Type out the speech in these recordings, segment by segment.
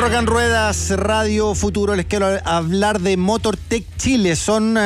Rock and Ruedas Radio Futuro les quiero hablar de MotorTech Chile. Son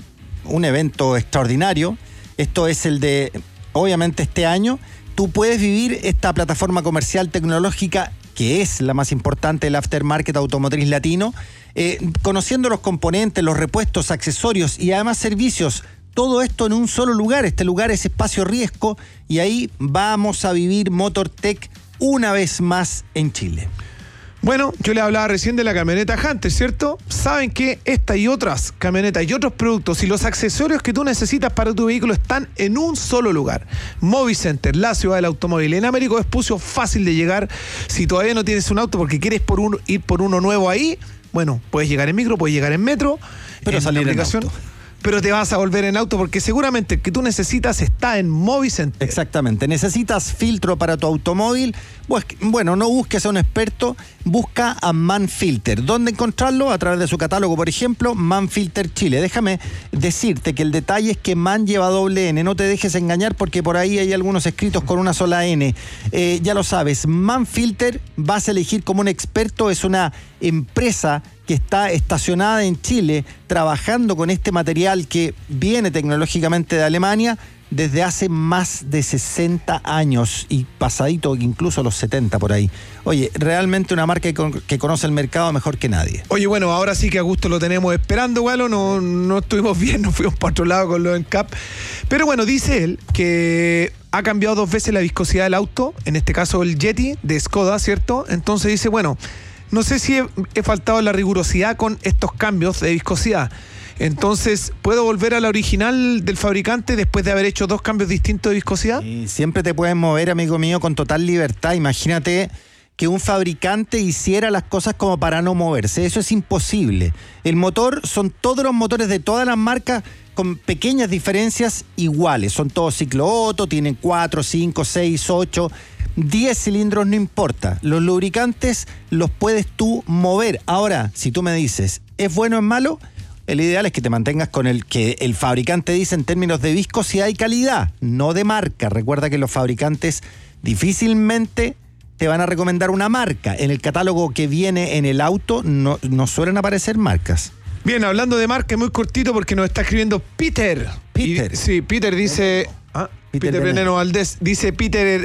un evento extraordinario. Esto es el de, obviamente, este año. Tú puedes vivir esta plataforma comercial tecnológica que es la más importante del aftermarket automotriz latino, conociendo los componentes, los repuestos, accesorios y además servicios. Todo esto en un solo lugar. Este lugar es Espacio Riesco y ahí vamos a vivir MotorTech una vez más en Chile. Bueno, yo les hablaba recién de la camioneta Hunter, ¿cierto? Saben que esta y otras camionetas y otros productos y los accesorios que tú necesitas para tu vehículo están en un solo lugar. Movicenter, la ciudad del automóvil. En Américo Vespucio, fácil de llegar. Si todavía no tienes un auto porque quieres ir por uno nuevo ahí, bueno, puedes llegar en micro, puedes llegar en metro. Pero en salir aplicación, en auto. Pero te vas a volver en auto porque seguramente el que tú necesitas está en Movicenter. Exactamente. ¿Necesitas filtro para tu automóvil? Bueno, no busques a un experto, busca a Manfilter. ¿Dónde encontrarlo? A través de su catálogo, por ejemplo, Manfilter Chile. Déjame decirte que el detalle es que Man lleva doble N. No te dejes engañar porque por ahí hay algunos escritos con una sola N. Ya lo sabes, Manfilter vas a elegir como un experto. Es una empresa que está estacionada en Chile, trabajando con este material que viene tecnológicamente de Alemania desde hace más de 60 años y pasadito incluso los 70 por ahí. Oye, realmente una marca que conoce el mercado mejor que nadie. Oye, bueno, ahora sí que a gusto lo tenemos esperando, Galo. No estuvimos bien, nos fuimos para otro lado con los NCAP. Pero bueno, dice él que ha cambiado 2 veces la viscosidad del auto, en este caso el Yeti de Skoda, ¿cierto? Entonces dice, bueno, no sé si he faltado la rigurosidad con estos cambios de viscosidad. Entonces, ¿puedo volver a la original del fabricante después de haber hecho 2 cambios distintos de viscosidad? Y siempre te puedes mover, amigo mío, con total libertad. Imagínate que un fabricante hiciera las cosas como para no moverse. Eso es imposible. El motor son todos los motores de todas las marcas con pequeñas diferencias iguales. Son todos ciclo Otto, tienen 4, 5, 6, 8... 10 cilindros, no importa. Los lubricantes los puedes tú mover. Ahora, si tú me dices, ¿es bueno o es malo? El ideal es que te mantengas con el que el fabricante dice en términos de viscosidad y calidad, no de marca. Recuerda que los fabricantes difícilmente te van a recomendar una marca. En el catálogo que viene en el auto no suelen aparecer marcas. Bien, hablando de marca, muy cortito porque nos está escribiendo Peter. Sí, Peter dice... Peter Veneno Valdés. Dice Peter,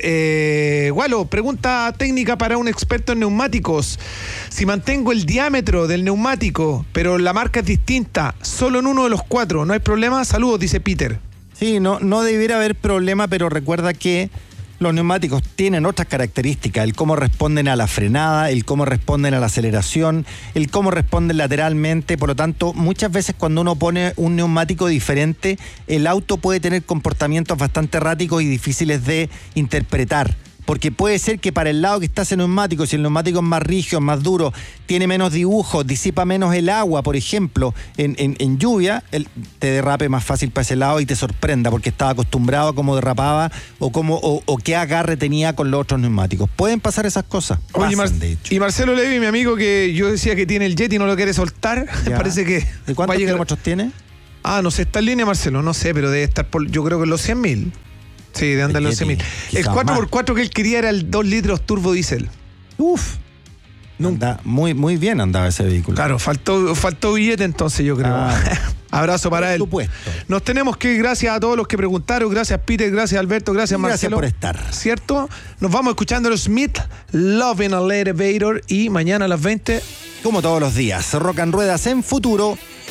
Gualo, pregunta técnica para un experto en neumáticos. Si mantengo el diámetro del neumático, pero la marca es distinta, solo en uno de los 4, ¿no hay problema? Saludos, dice Peter. Sí, no debiera haber problema, pero recuerda que los neumáticos tienen otras características, el cómo responden a la frenada, el cómo responden a la aceleración, el cómo responden lateralmente. Por lo tanto, muchas veces cuando uno pone un neumático diferente, el auto puede tener comportamientos bastante erráticos y difíciles de interpretar. Porque puede ser que para el lado que está ese neumático, si el neumático es más rígido, más duro, tiene menos dibujos, disipa menos el agua, por ejemplo, en lluvia, te derrape más fácil para ese lado y te sorprenda porque estaba acostumbrado a cómo derrapaba o qué agarre tenía con los otros neumáticos. Pueden pasar esas cosas. Oye, y Marcelo Levi, mi amigo, que yo decía que tiene el Yeti y no lo quiere soltar, parece que... ¿De cuántos kilómetros tiene? No sé, está en línea, Marcelo, no sé, pero debe estar yo creo que en los 100.000. Sí, de andar los 100.000. El 4x4 que él quería era el 2 litros turbo diésel. Uf. Anda, muy bien andaba ese vehículo. Claro, faltó billete entonces, yo creo. Abrazo para él. Supuesto. Nos tenemos que ir, gracias a todos los que preguntaron. Gracias Peter, gracias Alberto, gracias Marcelo. Gracias por estar. ¿Cierto? Nos vamos escuchando los Smith, Loving a Elevator, y mañana a las 20. Como todos los días, Rock and Ruedas en Futuro